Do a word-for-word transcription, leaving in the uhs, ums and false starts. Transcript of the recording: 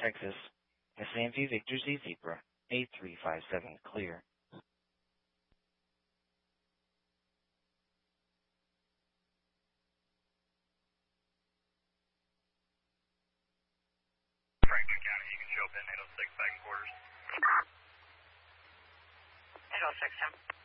Texas, S A M V Victor Z Zebra, eight three five seven, clear. Franklin County, you can show up in eight oh six back in quarters. eight oh six, Sam.